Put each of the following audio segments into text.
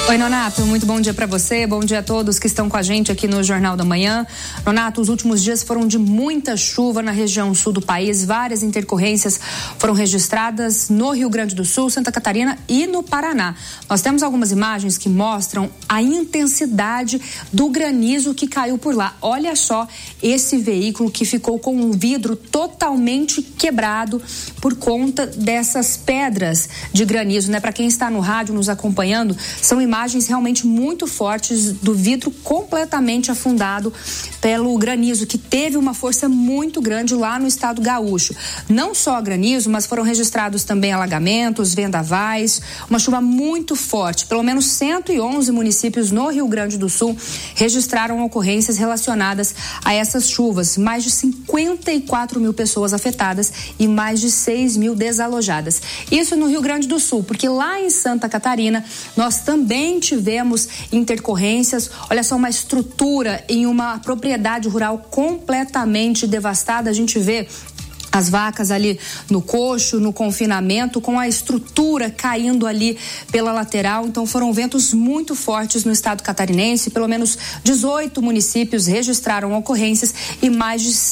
Oi, Nonato, muito bom dia para você, bom dia a todos que estão com a gente aqui no Jornal da Manhã. Nonato, os últimos dias foram de muita chuva na região sul do país, várias intercorrências foram registradas no Rio Grande do Sul, Santa Catarina e no Paraná. Nós temos algumas imagens que mostram a intensidade do granizo que caiu por lá. Olha só esse veículo que ficou com um vidro totalmente quebrado por conta dessas pedras de granizo, né? Para quem está no rádio nos acompanhando, são imagens realmente muito fortes do vidro completamente afundado pelo granizo, que teve uma força muito grande lá no estado gaúcho. Não só granizo, mas foram registrados também alagamentos, vendavais, uma chuva muito forte. Pelo menos 111 municípios no Rio Grande do Sul registraram ocorrências relacionadas a essas chuvas. Mais de 54 mil pessoas afetadas e mais de 6 mil desalojadas. Isso no Rio Grande do Sul, porque lá em Santa Catarina nós também tivemos intercorrências. Olha só, uma estrutura em uma propriedade rural completamente devastada. A gente vê as vacas ali no coxo, no confinamento, com a estrutura caindo ali pela lateral. Então foram ventos muito fortes no estado catarinense. Pelo menos 18 municípios registraram ocorrências e mais de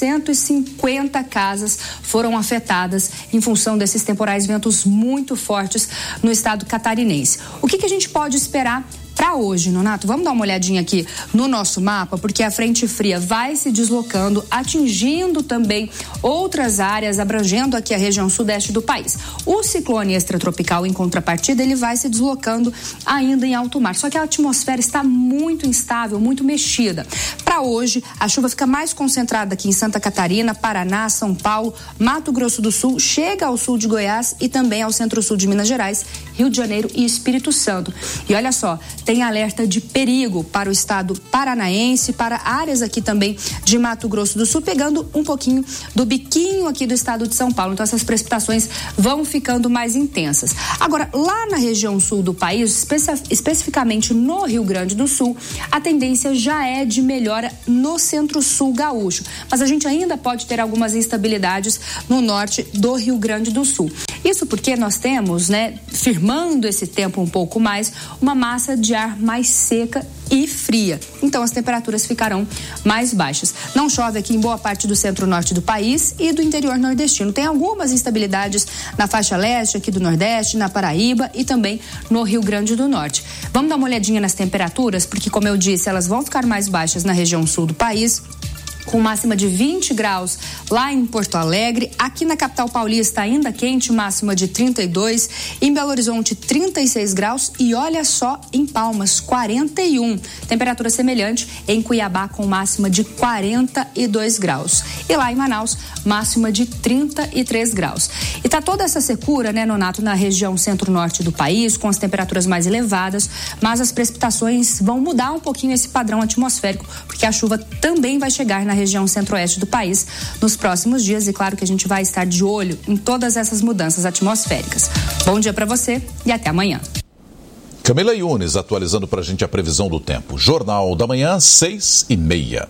150 casas foram afetadas em função desses temporais ventos muito fortes no estado catarinense. O que a gente pode esperar para hoje, Nonato? Vamos dar uma olhadinha aqui no nosso mapa, porque a frente fria vai se deslocando, atingindo também outras áreas, abrangendo aqui a região sudeste do país. O ciclone extratropical, em contrapartida, ele vai se deslocando ainda em alto mar. Só que a atmosfera está muito instável, muito mexida. Para hoje, a chuva fica mais concentrada aqui em Santa Catarina, Paraná, São Paulo, Mato Grosso do Sul, chega ao sul de Goiás e também ao centro-sul de Minas Gerais, Rio de Janeiro e Espírito Santo. E olha só, tem alerta de perigo para o estado paranaense, para áreas aqui também de Mato Grosso do Sul, pegando um pouquinho do biquinho aqui do estado de São Paulo. Então essas precipitações vão ficando mais intensas. Agora, lá na região sul do país, especificamente no Rio Grande do Sul, a tendência já é de melhora no centro-sul gaúcho. Mas a gente ainda pode ter algumas instabilidades no norte do Rio Grande do Sul. Isso porque nós temos, firmando esse tempo um pouco mais, uma massa de ar mais seca e fria. Então as temperaturas ficarão mais baixas. Não chove aqui em boa parte do centro-norte do país e do interior nordestino. Tem algumas instabilidades na faixa leste aqui do Nordeste, na Paraíba e também no Rio Grande do Norte. Vamos dar uma olhadinha nas temperaturas, porque, como eu disse, elas vão ficar mais baixas na região sul do país, com máxima de 20 graus lá em Porto Alegre. Aqui na capital paulista ainda quente, máxima de 32, em Belo Horizonte 36 graus e olha só, em Palmas 41, temperatura semelhante em Cuiabá com máxima de 42 graus e lá em Manaus máxima de 33 graus. E tá toda essa secura, Nonato, na região centro-norte do país, com as temperaturas mais elevadas, mas as precipitações vão mudar um pouquinho esse padrão atmosférico, porque a chuva também vai chegar na região centro-oeste do país nos próximos dias e claro que a gente vai estar de olho em todas essas mudanças atmosféricas. Bom dia para você e até amanhã. Camila Yunes atualizando pra gente a previsão do tempo. Jornal da Manhã, 6:30.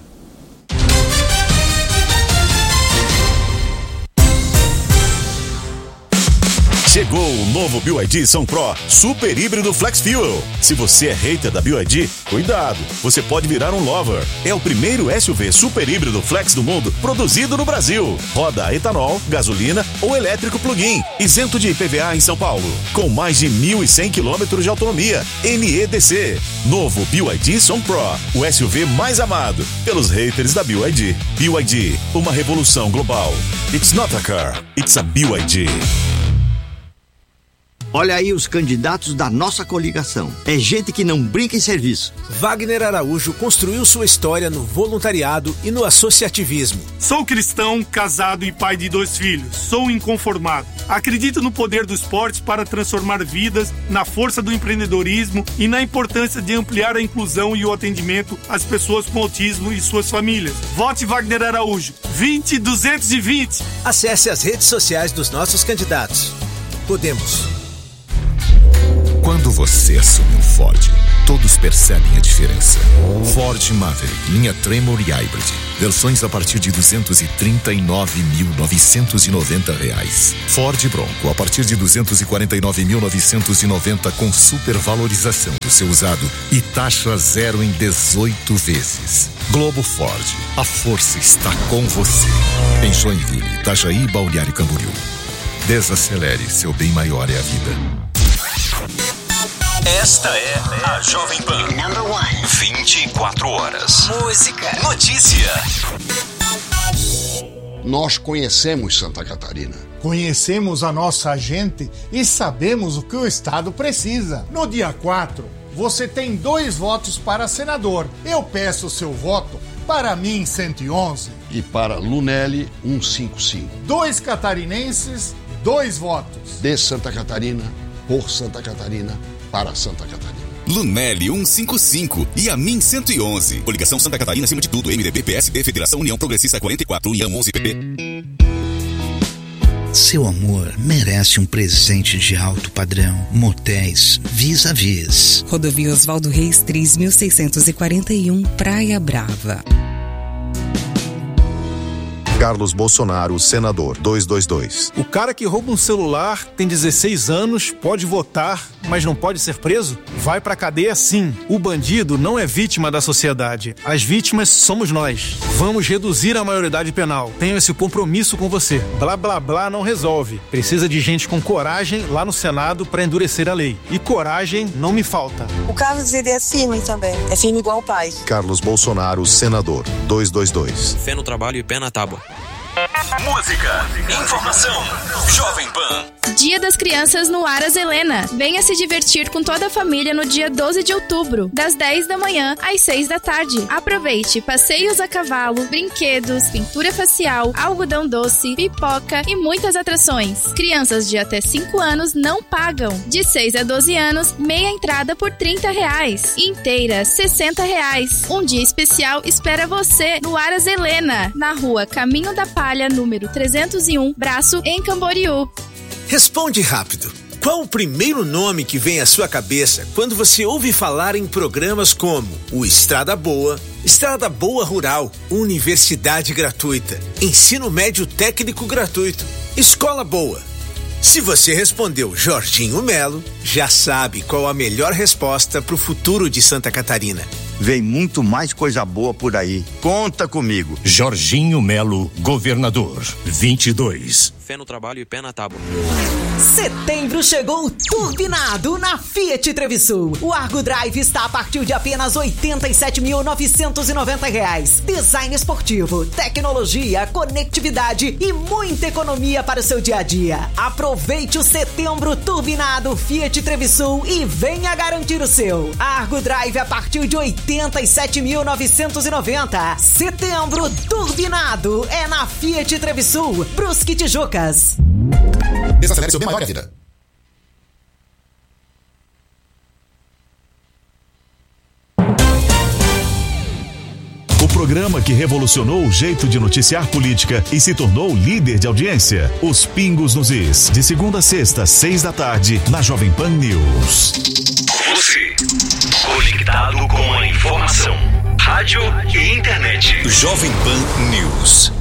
Chegou o novo BYD São Pro Super Híbrido Flex Fuel. Se você é hater da BYD, cuidado, você pode virar um lover. É o primeiro SUV super híbrido flex do mundo produzido no Brasil. Roda a etanol, gasolina ou elétrico plug-in, isento de IPVA em São Paulo, com mais de 1.100 quilômetros de autonomia, NEDC. Novo BYD São Pro, o SUV mais amado pelos haters da BYD. BYD, uma revolução global. It's not a car, it's a BYD. Olha aí os candidatos da nossa coligação. É gente que não brinca em serviço. Wagner Araújo construiu sua história no voluntariado e no associativismo. Sou cristão, casado e pai de 2 filhos. Sou inconformado. Acredito no poder do esporte para transformar vidas, na força do empreendedorismo e na importância de ampliar a inclusão e o atendimento às pessoas com autismo e suas famílias. Vote Wagner Araújo. 20220. Acesse as redes sociais dos nossos candidatos. Podemos. Quando você assume um Ford, todos percebem a diferença. Ford Maverick, linha Tremor e Hybrid. Versões a partir de R$ 239.990. Ford Bronco a partir de R$ 249.990 com supervalorização do seu usado e taxa zero em 18 vezes. Globo Ford, a força está com você. Em Joinville, Itajaí e Balneário Camboriú. Desacelere, seu bem maior é a vida. Esta é a Jovem Pan. Number 1. 24 horas. Música. Notícia. Nós conhecemos Santa Catarina. Conhecemos a nossa gente e sabemos o que o Estado precisa. No dia 4, você tem 2 votos para senador. Eu peço o seu voto para mim 111. E para Lunelli 155. 2 catarinenses, 2 votos. De Santa Catarina, por Santa Catarina, para Santa Catarina. Lunelli 155 e a mim 111. Coligação Santa Catarina acima de tudo. MDB, PSD, Federação União Progressista 44, União 11 PP. Seu amor merece um presente de alto padrão. Motéis Vis-a-Vis. Rodovia Oswaldo Reis 3641, Praia Brava. Carlos Bolsonaro, senador, 222. O cara que rouba um celular, tem 16 anos, pode votar, mas não pode ser preso? Vai pra cadeia sim. O bandido não é vítima da sociedade. As vítimas somos nós. Vamos reduzir a maioridade penal. Tenho esse compromisso com você. Blá blá blá não resolve. Precisa de gente com coragem lá no Senado pra endurecer a lei. E coragem não me falta. O Carlos, ele é firme também. É firme igual o pai. Carlos Bolsonaro, senador, 222. Fé no trabalho e pé na tábua. Música, informação, Jovem Pan. Dia das Crianças no Aras Helena. Venha se divertir com toda a família no dia 12 de outubro, das 10 da manhã às 6 da tarde. Aproveite passeios a cavalo, brinquedos, pintura facial, algodão doce, pipoca e muitas atrações. Crianças de até 5 anos não pagam. De 6 a 12 anos, meia entrada por R$30. Inteira, R$60. Um dia especial espera você no Aras Helena, na rua Caminho da Palha, número 301, Braço, em Camboriú. Responde rápido. Qual o primeiro nome que vem à sua cabeça quando você ouve falar em programas como o Estrada Boa, Estrada Boa Rural, Universidade Gratuita, Ensino Médio Técnico Gratuito, Escola Boa? Se você respondeu Jorginho Melo, já sabe qual a melhor resposta para o futuro de Santa Catarina. Vem muito mais coisa boa por aí. Conta comigo. Jorginho Melo, governador, 22. Fé no trabalho e pé na tábua. Setembro chegou turbinado na Fiat Trevisul. O Argo Drive está a partir de apenas R$ 87.990. Design esportivo, tecnologia, conectividade e muita economia para o seu dia a dia. Aproveite o Setembro turbinado Fiat Trevisul e venha garantir o seu. Argo Drive a partir de R$ 87.990. Setembro turbinado é na Fiat Trevisul, Brusque, Tijucas. Desacelere seu bem maior é a vida. O programa que revolucionou o jeito de noticiar política e se tornou líder de audiência. Os Pingos nos Is, de segunda a sexta, 6 da tarde, na Jovem Pan News. Você, conectado com a informação, rádio e internet. Jovem Pan News.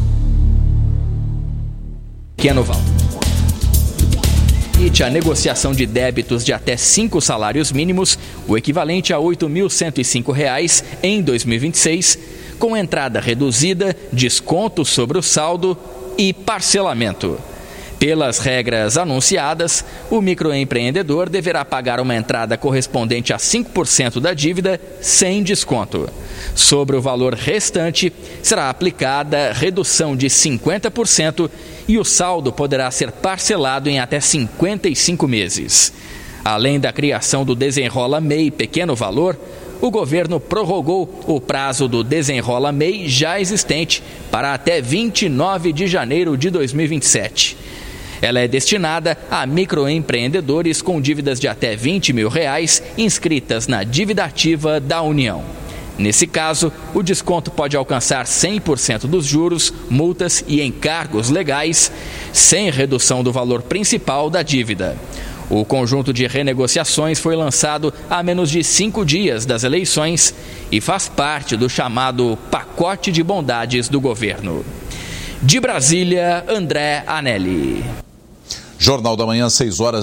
Novaldo. A negociação de débitos de até 5 salários mínimos, o equivalente a R$ 8.105 em 2026, com entrada reduzida, desconto sobre o saldo e parcelamento. Pelas regras anunciadas, o microempreendedor deverá pagar uma entrada correspondente a 5% da dívida sem desconto. Sobre o valor restante, será aplicada redução de 50% e o saldo poderá ser parcelado em até 55 meses. Além da criação do Desenrola MEI Pequeno Valor, o governo prorrogou o prazo do Desenrola MEI já existente para até 29 de janeiro de 2027. Ela é destinada a microempreendedores com dívidas de até R$20 mil inscritas na dívida ativa da União. Nesse caso, o desconto pode alcançar 100% dos juros, multas e encargos legais, sem redução do valor principal da dívida. O conjunto de renegociações foi lançado a menos de 5 dias das eleições e faz parte do chamado pacote de bondades do governo. De Brasília, André Anelli. Jornal da Manhã,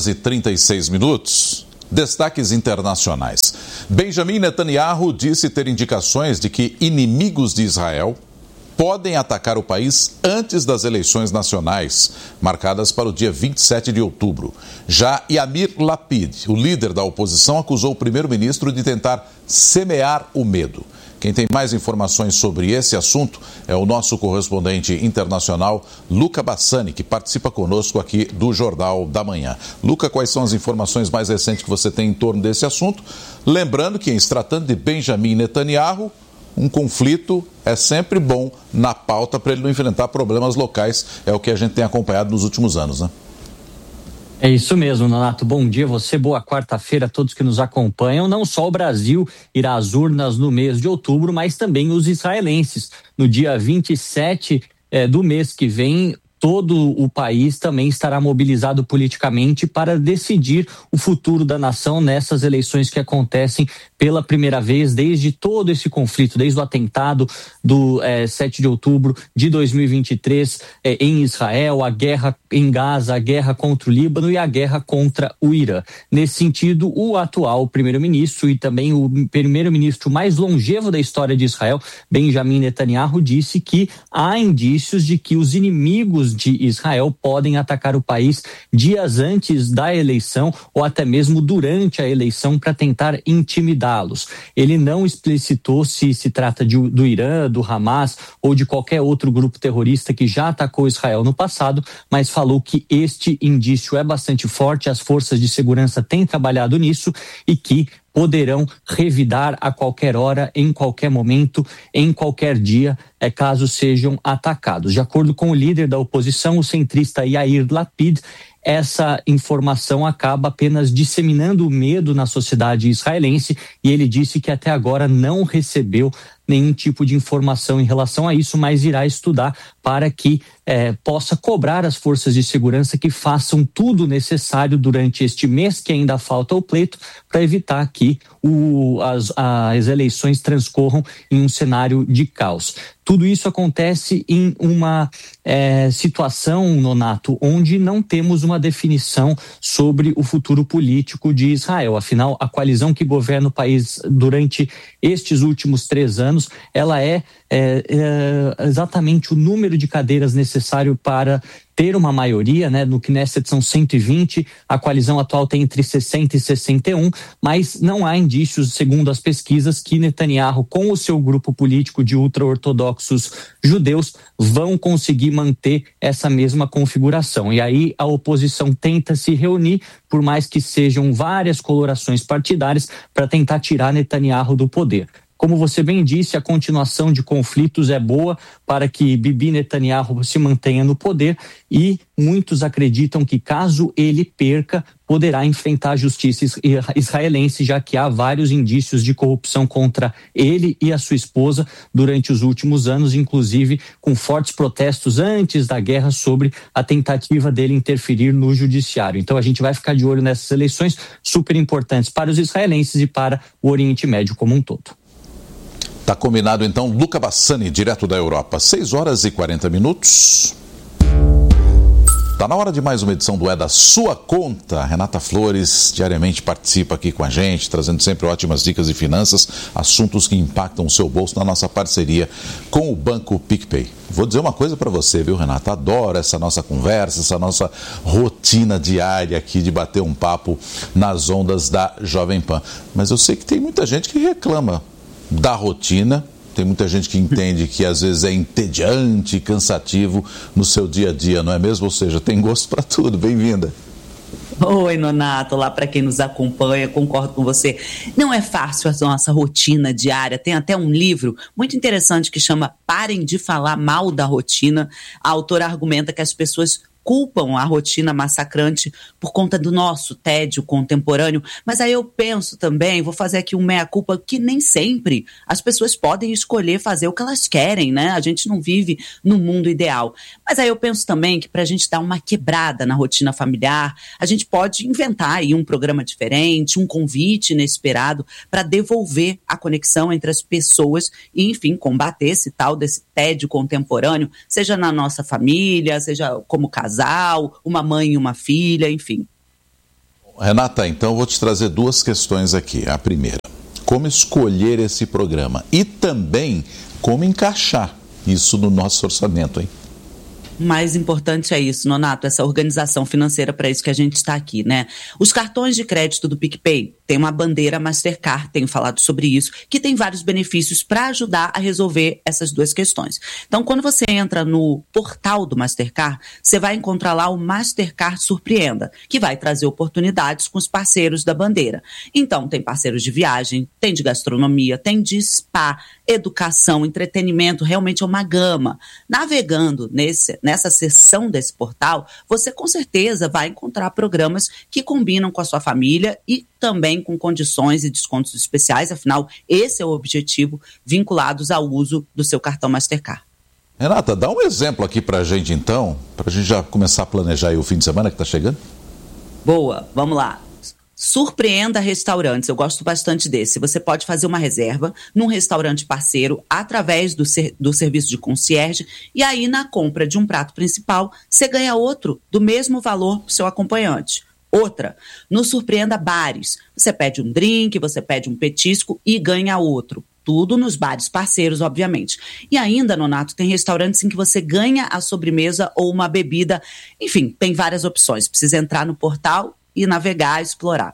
6h36. Destaques internacionais. Benjamin Netanyahu disse ter indicações de que inimigos de Israel podem atacar o país antes das eleições nacionais, marcadas para o dia 27 de outubro. Já Yair Lapid, o líder da oposição, acusou o primeiro-ministro de tentar semear o medo. Quem tem mais informações sobre esse assunto é o nosso correspondente internacional, Luca Bassani, que participa conosco aqui do Jornal da Manhã. Luca, quais são as informações mais recentes que você tem em torno desse assunto? Lembrando que, em se tratando de Benjamin Netanyahu, um conflito é sempre bom na pauta para ele não enfrentar problemas locais, é o que a gente tem acompanhado nos últimos anos, né? É isso mesmo, Nonato. Bom dia a você, boa quarta-feira a todos que nos acompanham. Não só o Brasil irá às urnas no mês de outubro, mas também os israelenses. No dia 27 do mês que vem, todo o país também estará mobilizado politicamente para decidir o futuro da nação nessas eleições que acontecem pela primeira vez desde todo esse conflito, desde o atentado do 7 de outubro de 2023 em Israel, a guerra em Gaza, a guerra contra o Líbano e a guerra contra o Irã. Nesse sentido, o atual primeiro-ministro e também o primeiro-ministro mais longevo da história de Israel, Benjamin Netanyahu, disse que há indícios de que os inimigos de Israel podem atacar o país dias antes da eleição ou até mesmo durante a eleição para tentar intimidá-los. Ele não explicitou se se trata do Irã, do Hamas ou de qualquer outro grupo terrorista que já atacou Israel no passado, mas falou que este indício é bastante forte, as forças de segurança têm trabalhado nisso e que poderão revidar a qualquer hora, em qualquer momento, em qualquer dia, caso sejam atacados. De acordo com o líder da oposição, o centrista Yair Lapid, essa informação acaba apenas disseminando o medo na sociedade israelense e ele disse que até agora não recebeu nenhum tipo de informação em relação a isso, mas irá estudar para que possa cobrar as forças de segurança que façam tudo necessário durante este mês que ainda falta ao pleito para evitar que as eleições transcorram em um cenário de caos. Tudo isso acontece em uma situação, Nonato, onde não temos uma definição sobre o futuro político de Israel. Afinal, a coalizão que governa o país durante estes últimos 3 anos, ela é exatamente o número de cadeiras necessário para ter uma maioria, né? No Knesset são 120, a coalizão atual tem entre 60 e 61, mas não há indícios, segundo as pesquisas, que Netanyahu, com o seu grupo político de ultra-ortodoxos judeus, vão conseguir manter essa mesma configuração. E aí a oposição tenta se reunir, por mais que sejam várias colorações partidárias, para tentar tirar Netanyahu do poder. Como você bem disse, a continuação de conflitos é boa para que Bibi Netanyahu se mantenha no poder e muitos acreditam que, caso ele perca, poderá enfrentar a justiça israelense, já que há vários indícios de corrupção contra ele e a sua esposa durante os últimos anos, inclusive com fortes protestos antes da guerra sobre a tentativa dele interferir no judiciário. Então a gente vai ficar de olho nessas eleições super importantes para os israelenses e para o Oriente Médio como um todo. Tá combinado então, Luca Bassani, direto da Europa, 6h40. Tá na hora de mais uma edição do É da Sua Conta. Renata Flores diariamente participa aqui com a gente, trazendo sempre ótimas dicas de finanças, assuntos que impactam o seu bolso na nossa parceria com o Banco PicPay. Vou dizer uma coisa para você, viu, Renata? Adoro essa nossa conversa, essa nossa rotina diária aqui de bater um papo nas ondas da Jovem Pan. Mas eu sei que tem muita gente que reclama da rotina, tem muita gente que entende que às vezes é entediante e cansativo no seu dia a dia, não é mesmo? Ou seja, tem gosto para tudo. Bem-vinda. Oi, Nonato, lá para quem nos acompanha, concordo com você. Não é fácil a nossa rotina diária, tem até um livro muito interessante que chama Parem de Falar Mal da Rotina. A autora argumenta que as pessoas culpam a rotina massacrante por conta do nosso tédio contemporâneo, mas aí eu penso também, vou fazer aqui um meia-culpa, que nem sempre as pessoas podem escolher fazer o que elas querem, né? A gente não vive no mundo ideal. Mas aí eu penso também que para a gente dar uma quebrada na rotina familiar, a gente pode inventar aí um programa diferente, um convite inesperado para devolver a conexão entre as pessoas e, enfim, combater esse tal desse tédio contemporâneo, seja na nossa família, seja como casal, uma mãe e uma filha, enfim. Renata, então eu vou te trazer duas questões aqui. A primeira, como escolher esse programa e também como encaixar isso no nosso orçamento, hein? Mais importante é isso, Nonato, essa organização financeira, para isso que a gente está aqui, né? Os cartões de crédito do PicPay têm uma bandeira Mastercard, tenho falado sobre isso, que tem vários benefícios para ajudar a resolver essas duas questões. Então, quando você entra no portal do Mastercard, você vai encontrar lá o Mastercard Surpreenda, que vai trazer oportunidades com os parceiros da bandeira. Então, tem parceiros de viagem, tem de gastronomia, tem de spa, educação, entretenimento, realmente é uma gama. Navegando nessa seção desse portal, você com certeza vai encontrar programas que combinam com a sua família e também com condições e descontos especiais, afinal, esse é o objetivo, vinculados ao uso do seu cartão Mastercard. Renata, dá um exemplo aqui pra gente então, pra gente já começar a planejar aí o fim de semana que tá chegando. Boa, vamos lá. Surpreenda Restaurantes, eu gosto bastante desse. Você pode fazer uma reserva num restaurante parceiro através do serviço de concierge e aí na compra de um prato principal você ganha outro do mesmo valor para o seu acompanhante. Outra, no Surpreenda Bares, você pede um drink, você pede um petisco e ganha outro. Tudo nos bares parceiros, obviamente. E ainda, Nonato, tem restaurantes em que você ganha a sobremesa ou uma bebida. Enfim, tem várias opções. Precisa entrar no portal e navegar, explorar.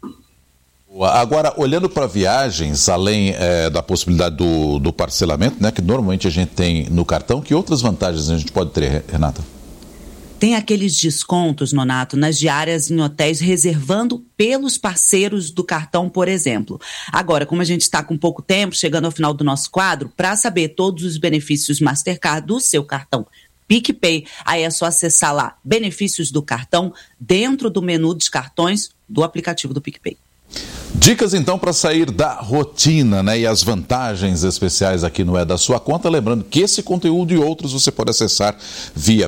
Agora, olhando para viagens, além da possibilidade do parcelamento, né, que normalmente a gente tem no cartão, que outras vantagens a gente pode ter, Renata? Tem aqueles descontos, Nonato, nas diárias em hotéis reservando pelos parceiros do cartão, por exemplo. Agora, como a gente está com pouco tempo, chegando ao final do nosso quadro, para saber todos os benefícios Mastercard do seu cartão PicPay, aí é só acessar lá, benefícios do cartão, dentro do menu dos cartões do aplicativo do PicPay. Dicas então para sair da rotina, né? E as vantagens especiais aqui no É da Sua Conta. Lembrando que esse conteúdo e outros você pode acessar via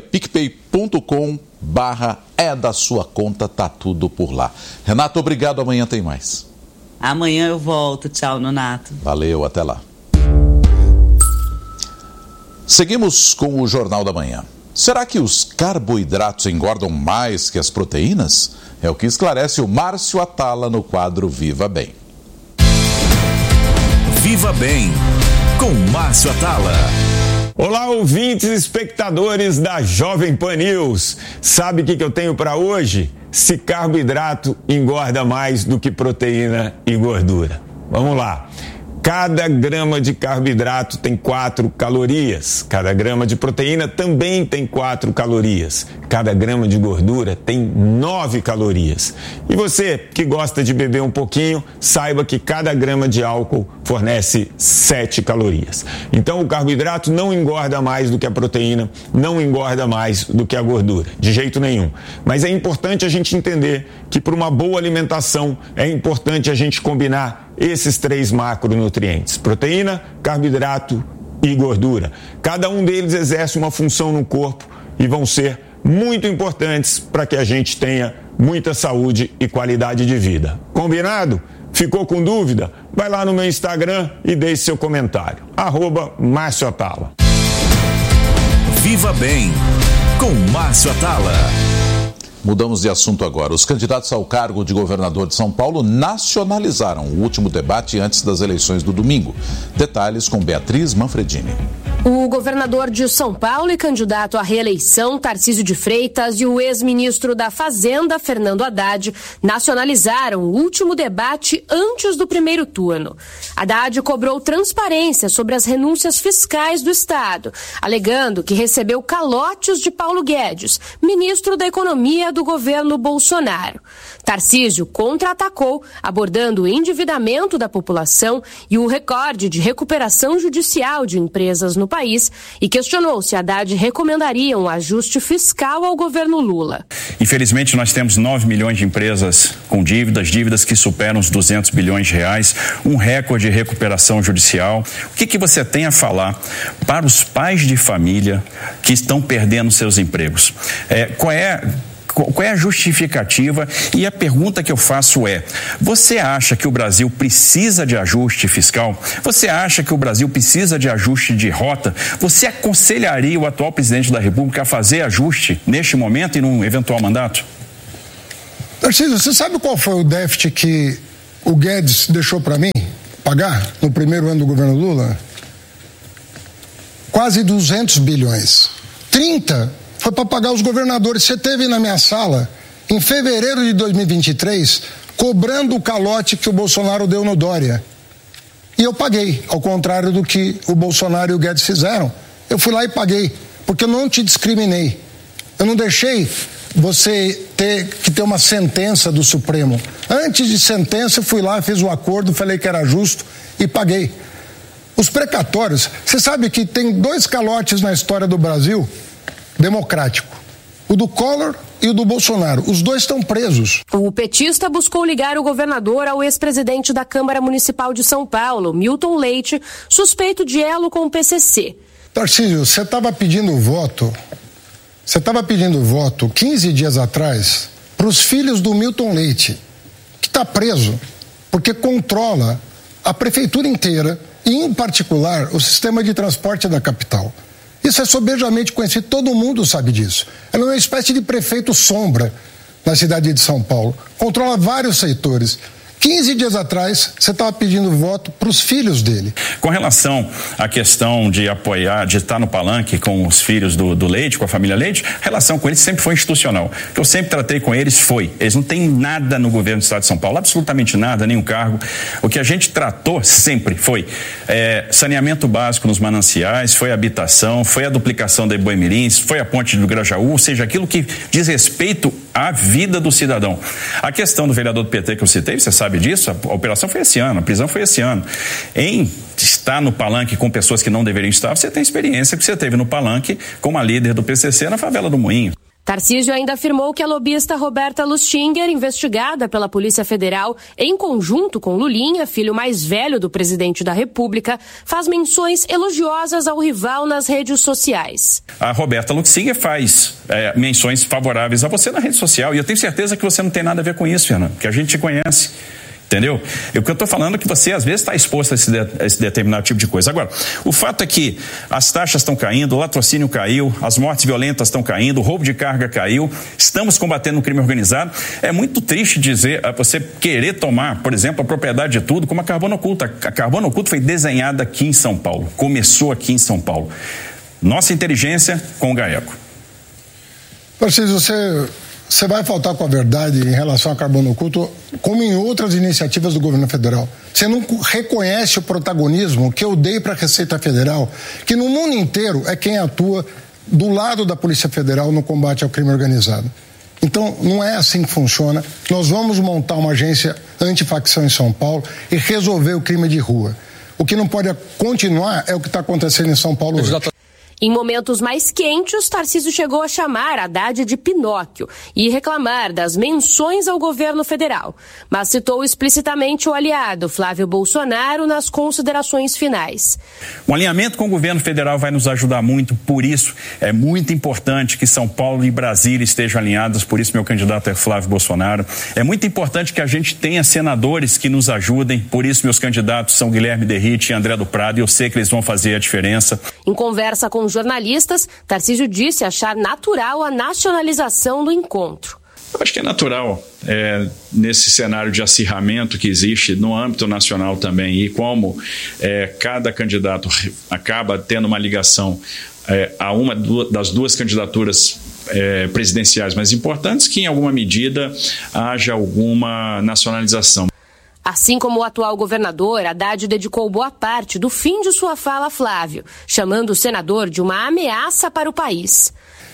picpay.com/é da sua conta, tá tudo por lá. Renato, obrigado, amanhã tem mais. Amanhã eu volto, tchau, Nonato. Valeu, até lá. Seguimos com o Jornal da Manhã. Será que os carboidratos engordam mais que as proteínas? É o que esclarece o Márcio Atala no quadro Viva Bem. Viva Bem, com Márcio Atala. Olá, ouvintes e espectadores da Jovem Pan News. Sabe o que eu tenho para hoje? Se carboidrato engorda mais do que proteína e gordura. Vamos lá. Cada grama de carboidrato tem 4 calorias. Cada grama de proteína também tem 4 calorias. Cada grama de gordura tem 9 calorias. E você que gosta de beber um pouquinho, saiba que cada grama de álcool fornece 7 calorias. Então o carboidrato não engorda mais do que a proteína, não engorda mais do que a gordura, de jeito nenhum. Mas é importante a gente entender que para uma boa alimentação é importante a gente combinar esses 3 macronutrientes: proteína, carboidrato e gordura. Cada um deles exerce uma função no corpo e vão ser muito importantes para que a gente tenha muita saúde e qualidade de vida. Combinado? Ficou com dúvida? Vai lá no meu Instagram e deixe seu comentário. @Márcio Atala. Viva Bem, com Márcio Atala. Mudamos de assunto agora. Os candidatos ao cargo de governador de São Paulo nacionalizaram o último debate antes das eleições do domingo. Detalhes com Beatriz Manfredini. O governador de São Paulo e candidato à reeleição, Tarcísio de Freitas, e o ex-ministro da Fazenda, Fernando Haddad, nacionalizaram o último debate antes do primeiro turno. Haddad cobrou transparência sobre as renúncias fiscais do Estado, alegando que recebeu calotes de Paulo Guedes, ministro da Economia do governo Bolsonaro. Tarcísio contra-atacou, abordando o endividamento da população e o recorde de recuperação judicial de empresas no país e questionou se Haddad recomendaria um ajuste fiscal ao governo Lula. Infelizmente, nós temos 9 milhões de empresas com dívidas que superam os 200 bilhões de reais, um recorde de recuperação judicial. O que você tem a falar para os pais de família que estão perdendo seus empregos? Qual é a justificativa? E a pergunta que eu faço é: você acha que o Brasil precisa de ajuste fiscal? Você acha que o Brasil precisa de ajuste de rota? Você aconselharia o atual presidente da República a fazer ajuste neste momento e num eventual mandato? Tarcísio, você sabe qual foi o déficit que o Guedes deixou para mim pagar no primeiro ano do governo Lula? Quase 200 bilhões. 30 foi para pagar os governadores. Você teve na minha sala, em fevereiro de 2023, cobrando o calote que o Bolsonaro deu no Dória. E eu paguei, ao contrário do que o Bolsonaro e o Guedes fizeram. Eu fui lá e paguei, porque eu não te discriminei. Eu não deixei você ter uma sentença do Supremo. Antes de sentença, eu fui lá, fiz o acordo, falei que era justo e paguei. Os precatórios, você sabe que tem 2 calotes na história do Brasil democrático, o do Collor e o do Bolsonaro. Os 2 estão presos. O petista buscou ligar o governador ao ex-presidente da Câmara Municipal de São Paulo, Milton Leite, suspeito de elo com o PCC. Tarcísio, você estava pedindo voto 15 dias atrás para os filhos do Milton Leite, que está preso porque controla a prefeitura inteira e, em particular, o sistema de transporte da capital. Isso é sobejamente conhecido, todo mundo sabe disso. Ele é uma espécie de prefeito sombra na cidade de São Paulo. Controla vários setores. 15 dias atrás, você estava pedindo voto para os filhos dele. Com relação à questão de apoiar, de estar no palanque com os filhos do Leite, com a família Leite, a relação com eles sempre foi institucional. O que eu sempre tratei com eles eles não têm nada no governo do Estado de São Paulo, absolutamente nada, nenhum cargo. O que a gente tratou sempre foi saneamento básico nos mananciais, foi habitação, foi a duplicação da Iboimirim, foi a ponte do Grajaú, ou seja, aquilo que diz respeito à vida do cidadão. A questão do vereador do PT que eu citei, você sabe disso, a operação foi esse ano, a prisão foi esse ano. Em estar no palanque com pessoas que não deveriam estar, você tem experiência que você teve no palanque como a líder do PCC na favela do Moinho. Tarcísio ainda afirmou que a lobista Roberta Lustinger, investigada pela Polícia Federal em conjunto com Lulinha, filho mais velho do presidente da República, faz menções elogiosas ao rival nas redes sociais. A Roberta Lustinger faz menções favoráveis a você na rede social, e eu tenho certeza que você não tem nada a ver com isso, Fernando, que a gente te conhece. Entendeu? O que eu estou falando é que você às vezes está exposto a esse determinado tipo de coisa. Agora, o fato é que as taxas estão caindo, o latrocínio caiu, as mortes violentas estão caindo, o roubo de carga caiu, estamos combatendo o crime organizado. É muito triste dizer, você querer tomar, por exemplo, a propriedade de tudo, como a Carbono Oculta. A Carbono Oculta foi desenhada aqui em São Paulo, começou aqui em São Paulo. Nossa inteligência com o GAECO. Tarcísio, você vai faltar com a verdade em relação a Carbono Oculto, como em outras iniciativas do governo federal. Você não reconhece o protagonismo que eu dei para a Receita Federal, que no mundo inteiro é quem atua do lado da Polícia Federal no combate ao crime organizado. Então, não é assim que funciona. Nós vamos montar uma agência antifacção em São Paulo e resolver o crime de rua. O que não pode continuar é o que está acontecendo em São Paulo hoje. Em momentos mais quentes, Tarcísio chegou a chamar Haddad de Pinóquio e reclamar das menções ao governo federal, mas citou explicitamente o aliado Flávio Bolsonaro nas considerações finais. O alinhamento com o governo federal vai nos ajudar muito, por isso é muito importante que São Paulo e Brasília estejam alinhadas, por isso meu candidato é Flávio Bolsonaro. É muito importante que a gente tenha senadores que nos ajudem, por isso meus candidatos são Guilherme Derrite e André do Prado, e eu sei que eles vão fazer a diferença. Em conversa com jornalistas, Tarcísio disse achar natural a nacionalização do encontro. Eu acho que é natural, nesse cenário de acirramento que existe no âmbito nacional também, e como cada candidato acaba tendo uma ligação a uma das duas candidaturas presidenciais mais importantes, que em alguma medida haja alguma nacionalização. Assim como o atual governador, Haddad dedicou boa parte do fim de sua fala a Flávio, chamando o senador de uma ameaça para o país.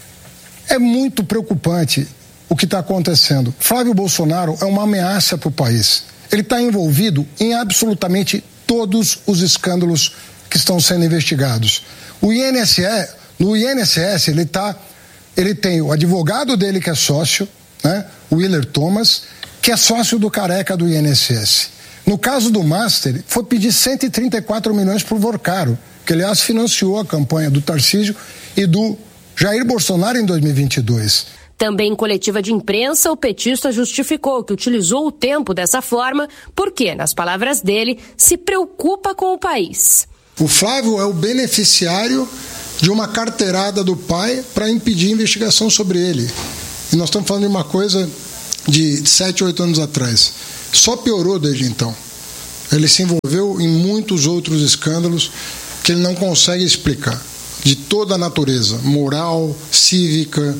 É muito preocupante o que está acontecendo. Flávio Bolsonaro é uma ameaça para o país. Ele está envolvido em absolutamente todos os escândalos que estão sendo investigados. No INSS ele tem o advogado dele que é sócio, né, o Willer Thomas, que é sócio do careca do INSS. No caso do Master, foi pedir 134 milhões para o Vorcaro, que aliás financiou a campanha do Tarcísio e do Jair Bolsonaro em 2022. Também em coletiva de imprensa, o petista justificou que utilizou o tempo dessa forma porque, nas palavras dele, se preocupa com o país. O Flávio é o beneficiário de uma carteirada do pai para impedir investigação sobre ele. E nós estamos falando de uma coisa de 7, 8 anos atrás. Só piorou desde então. Ele se envolveu em muitos outros escândalos que ele não consegue explicar, de toda a natureza, moral, cívica,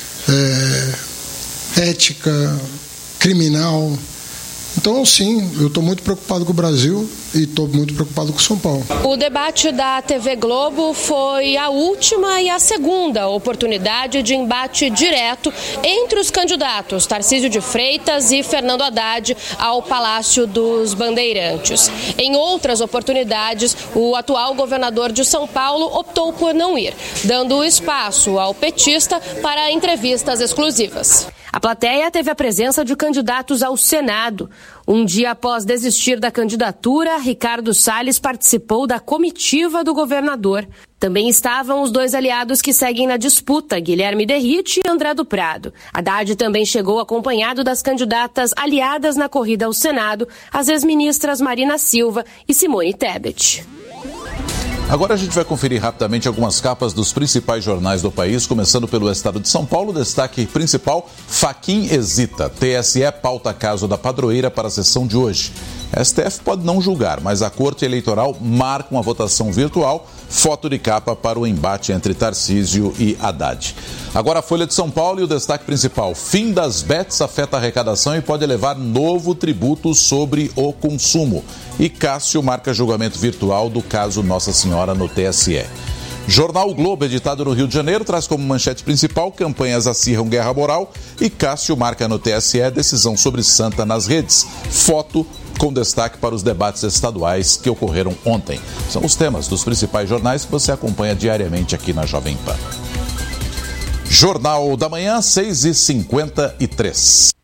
ética, criminal. Então, sim, eu estou muito preocupado com o Brasil e estou muito preocupado com São Paulo. O debate da TV Globo foi a última e a segunda oportunidade de embate direto entre os candidatos Tarcísio de Freitas e Fernando Haddad ao Palácio dos Bandeirantes. Em outras oportunidades, o atual governador de São Paulo optou por não ir, dando espaço ao petista para entrevistas exclusivas. A plateia teve a presença de candidatos ao Senado. Um dia após desistir da candidatura, Ricardo Salles participou da comitiva do governador. Também estavam os dois aliados que seguem na disputa, Guilherme Derrite e André do Prado. Haddad também chegou acompanhado das candidatas aliadas na corrida ao Senado, as ex-ministras Marina Silva e Simone Tebet. Agora a gente vai conferir rapidamente algumas capas dos principais jornais do país, começando pelo Estado de São Paulo. Destaque principal: Fachin hesita. TSE pauta caso da padroeira para a sessão de hoje. STF pode não julgar, mas a Corte Eleitoral marca uma votação virtual. Foto de capa para o embate entre Tarcísio e Haddad. Agora a Folha de São Paulo e o destaque principal: fim das bets afeta a arrecadação e pode levar novo tributo sobre o consumo. E Cássio marca julgamento virtual do caso Nossa Senhora no TSE. Jornal O Globo, editado no Rio de Janeiro, traz como manchete principal: campanhas acirram guerra moral e Cássio marca no TSE decisão sobre Santa nas redes. Foto com destaque para os debates estaduais que ocorreram ontem. São os temas dos principais jornais que você acompanha diariamente aqui na Jovem Pan. Jornal da Manhã, 6h53.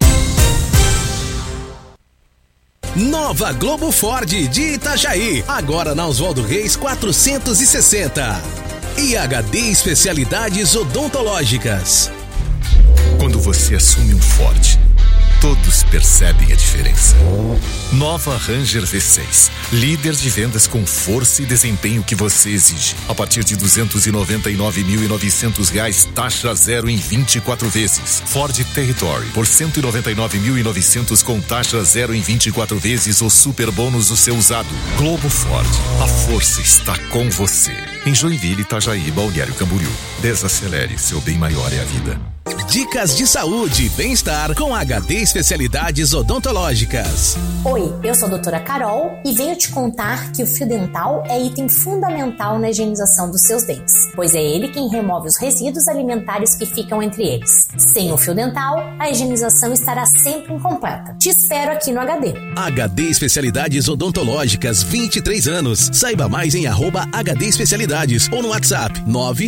Nova Globo Ford de Itajaí, agora na Oswaldo Reis 460. E HD Especialidades Odontológicas. Quando você assume um Ford, todos percebem a diferença. Nova Ranger V6, líder de vendas com força e desempenho que você exige. A partir de R$ 299.900, taxa zero em 24 vezes. Ford Territory, por R$ 199.900 com taxa zero em 24 vezes ou super bônus do seu usado. Globo Ford, a força está com você. Em Joinville, Itajaí, Balneário Camboriú. Desacelere, seu bem maior é a vida. Dicas de saúde e bem-estar com HD Especialidades Odontológicas. Oi, eu sou a doutora Carol e venho te contar que o fio dental é item fundamental na higienização dos seus dentes, pois é ele quem remove os resíduos alimentares que ficam entre eles. Sem o fio dental, a higienização estará sempre incompleta. Te espero aqui no HD. HD Especialidades Odontológicas, 23 anos. Saiba mais em @HD Especialidades ou no WhatsApp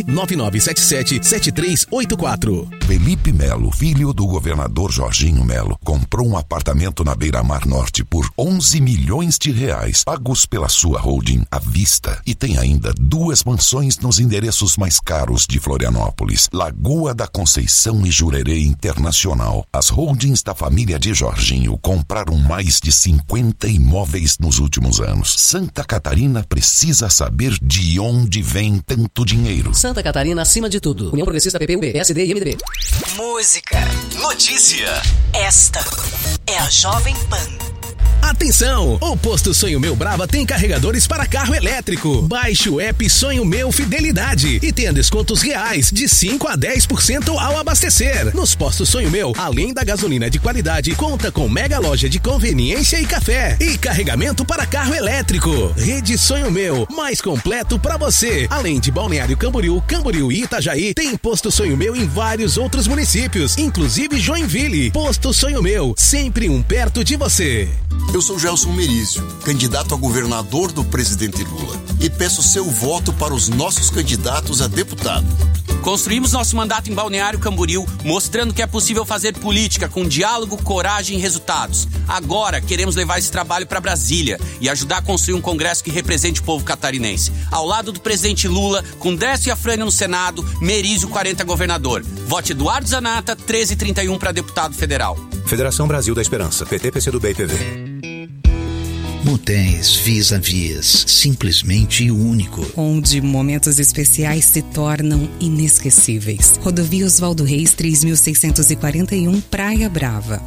999777384. Felipe Melo, filho do governador Jorginho Melo, comprou um apartamento na Beira-Mar Norte por R$11 milhões, pagos pela sua holding à vista. E tem ainda 2 mansões nos endereços mais caros de Florianópolis, Lagoa da Conceição e Jurerê Internacional. As holdings da família de Jorginho compraram mais de 50 imóveis nos últimos anos. Santa Catarina precisa saber de onde vem tanto dinheiro. Santa Catarina acima de tudo. União Progressista, PPUB, PSD e MDB. Música. Notícia. Esta é a Jovem Pan. Atenção! O Posto Sonho Meu Brava tem carregadores para carro elétrico. Baixe o app Sonho Meu Fidelidade e tenha descontos reais de 5 a 10% ao abastecer. Nos Postos Sonho Meu, além da gasolina de qualidade, conta com mega loja de conveniência e café. E carregamento para carro elétrico. Rede Sonho Meu, mais completo para você. Além de Balneário Camboriú, Camboriú e Itajaí, tem Posto Sonho Meu em vários outros municípios, inclusive Joinville. Posto Sonho Meu, sempre um perto de você. Eu sou Gelson Merizio, candidato a governador do presidente Lula, e peço seu voto para os nossos candidatos a deputado. Construímos nosso mandato em Balneário Camboriú, mostrando que é possível fazer política com diálogo, coragem e resultados. Agora queremos levar esse trabalho para Brasília e ajudar a construir um congresso que represente o povo catarinense. Ao lado do presidente Lula, com Décio e Afrânio no Senado, Merizio 40 governador. Vote Eduardo Zanata, 1331 para deputado federal. Federação Brasil da Esperança, PT, PCdoB e PV. Motels vis-a-vis, simplesmente único. Onde momentos especiais se tornam inesquecíveis. Rodovia Oswaldo Reis, 3641, Praia Brava.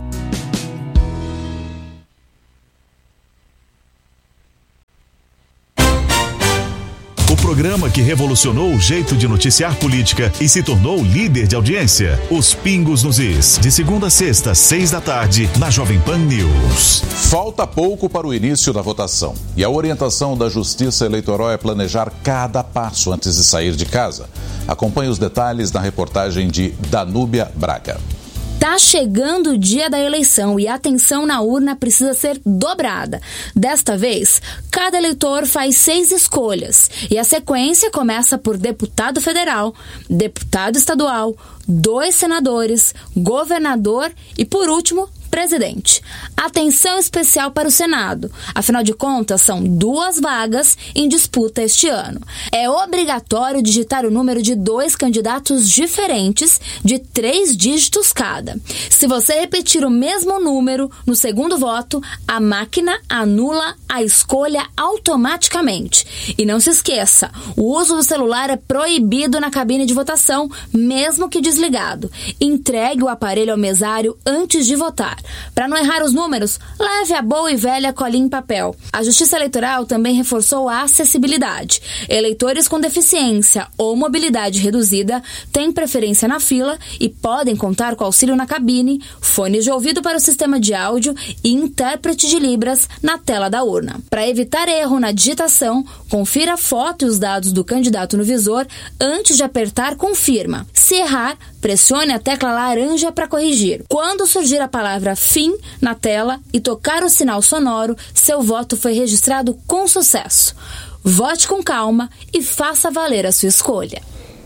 O programa que revolucionou o jeito de noticiar política e se tornou líder de audiência. Os Pingos nos Is, de segunda a sexta, 6 da tarde, na Jovem Pan News. Falta pouco para o início da votação. E a orientação da Justiça Eleitoral é planejar cada passo antes de sair de casa. Acompanhe os detalhes na reportagem de Danúbia Braga. Tá chegando o dia da eleição e a atenção na urna precisa ser dobrada. Desta vez, cada eleitor faz 6 escolhas e a sequência começa por deputado federal, deputado estadual, 2 senadores, governador e, por último, presidente. Atenção especial para o Senado. Afinal de contas, são 2 vagas em disputa este ano. É obrigatório digitar o número de 2 candidatos diferentes de 3 dígitos cada. Se você repetir o mesmo número no segundo voto, a máquina anula a escolha automaticamente. E não se esqueça, o uso do celular é proibido na cabine de votação, mesmo que desligado. Entregue o aparelho ao mesário antes de votar. Para não errar os números, leve a boa e velha colinha em papel. A Justiça Eleitoral também reforçou a acessibilidade. Eleitores com deficiência ou mobilidade reduzida têm preferência na fila e podem contar com auxílio na cabine, fones de ouvido para o sistema de áudio e intérprete de Libras na tela da urna. Para evitar erro na digitação, confira a foto e os dados do candidato no visor antes de apertar confirma. Se errar, pressione a tecla laranja para corrigir. Quando surgir a palavra fim na tela e tocar o sinal sonoro, seu voto foi registrado com sucesso. Vote com calma e faça valer a sua escolha.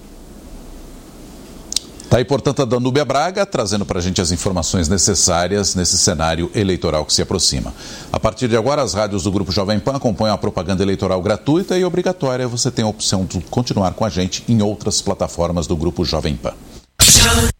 Tá aí, portanto, a Danúbia Braga trazendo para a gente as informações necessárias nesse cenário eleitoral que se aproxima. A partir de agora, as rádios do Grupo Jovem Pan acompanham a propaganda eleitoral gratuita e obrigatória. Você tem a opção de continuar com a gente em outras plataformas do Grupo Jovem Pan.